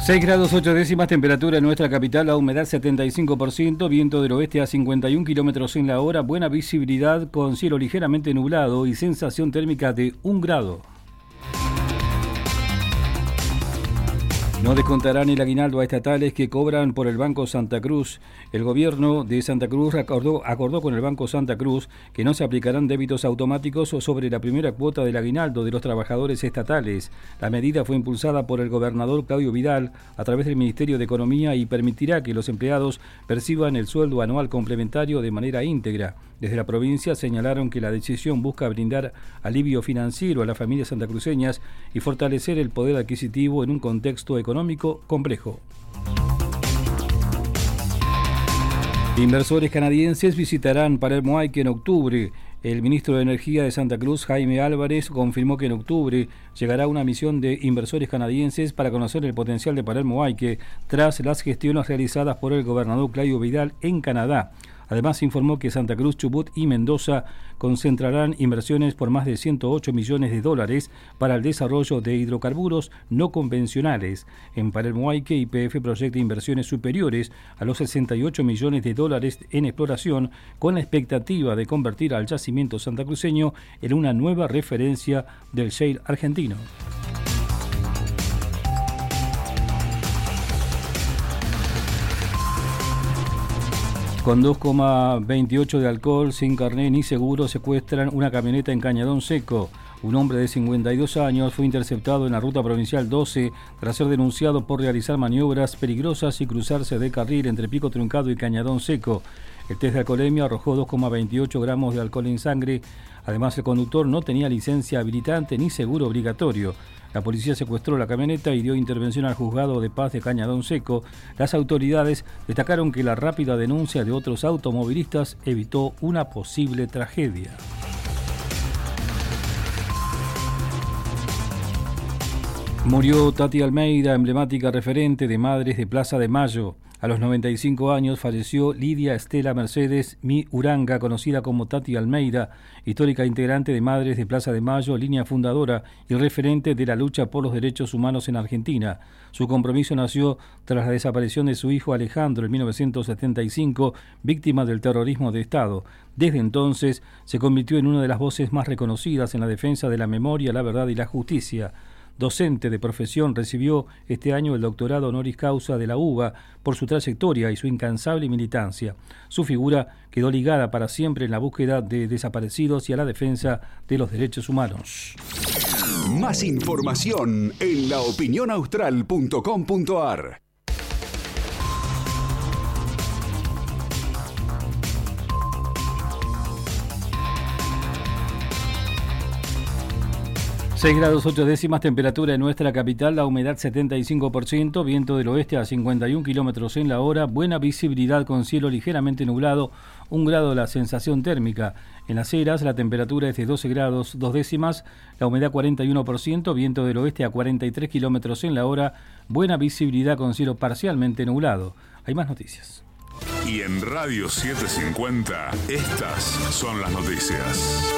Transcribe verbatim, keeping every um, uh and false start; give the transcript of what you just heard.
seis grados ocho décimas, temperatura en nuestra capital, la humedad setenta y cinco por ciento, viento del oeste a cincuenta y un kilómetros en la hora, buena visibilidad con cielo ligeramente nublado y sensación térmica de un grado. No descontarán el aguinaldo a estatales que cobran por el Banco Santa Cruz. El gobierno de Santa Cruz acordó, acordó con el Banco Santa Cruz que no se aplicarán débitos automáticos sobre la primera cuota del aguinaldo de los trabajadores estatales. La medida fue impulsada por el gobernador Claudio Vidal a través del Ministerio de Economía y permitirá que los empleados perciban el sueldo anual complementario de manera íntegra. Desde la provincia señalaron que la decisión busca brindar alivio financiero a las familias santacruceñas y fortalecer el poder adquisitivo en un contexto económico complejo. Inversores canadienses visitarán Palermo Aike en octubre. El ministro de Energía de Santa Cruz, Jaime Álvarez, confirmó que en octubre llegará una misión de inversores canadienses para conocer el potencial de Palermo Aike tras las gestiones realizadas por el gobernador Claudio Vidal en Canadá. Además, informó que Santa Cruz, Chubut y Mendoza concentrarán inversiones por más de ciento ocho millones de dólares para el desarrollo de hidrocarburos no convencionales. En Palermo Aike, Y P F proyecta inversiones superiores a los sesenta y ocho millones de dólares en exploración, con la expectativa de convertir al yacimiento santacruceño en una nueva referencia del shale argentino. Con dos coma veintiocho de alcohol, sin carné ni seguro, secuestran una camioneta en Cañadón Seco. Un hombre de cincuenta y dos años fue interceptado en la ruta provincial doce tras ser denunciado por realizar maniobras peligrosas y cruzarse de carril entre Pico Truncado y Cañadón Seco. El test de alcoholemia arrojó dos coma veintiocho gramos de alcohol en sangre. Además, el conductor no tenía licencia habilitante ni seguro obligatorio. La policía secuestró la camioneta y dio intervención al juzgado de paz de Cañadón Seco. Las autoridades destacaron que la rápida denuncia de otros automovilistas evitó una posible tragedia. Murió Tati Almeida, emblemática referente de Madres de Plaza de Mayo. A los noventa y cinco años falleció Lidia Estela Mercedes Mi Uranga, conocida como Tati Almeida, histórica integrante de Madres de Plaza de Mayo, línea fundadora y referente de la lucha por los derechos humanos en Argentina. Su compromiso nació tras la desaparición de su hijo Alejandro en mil novecientos setenta y cinco, víctima del terrorismo de Estado. Desde entonces se convirtió en una de las voces más reconocidas en la defensa de la memoria, la verdad y la justicia. Docente de profesión, recibió este año el doctorado honoris causa de la U B A por su trayectoria y su incansable militancia. Su figura quedó ligada para siempre en la búsqueda de desaparecidos y a la defensa de los derechos humanos. Más información en la opinión austral punto com punto a r. seis grados ocho décimas, temperatura en nuestra capital, la humedad setenta y cinco por ciento, viento del oeste a cincuenta y un kilómetros en la hora, buena visibilidad con cielo ligeramente nublado, un grado la sensación térmica. En Las Heras la temperatura es de doce grados dos décimas, la humedad cuarenta y uno por ciento, viento del oeste a cuarenta y tres kilómetros en la hora, buena visibilidad con cielo parcialmente nublado. Hay más noticias. Y en Radio setecientos cincuenta, estas son las noticias.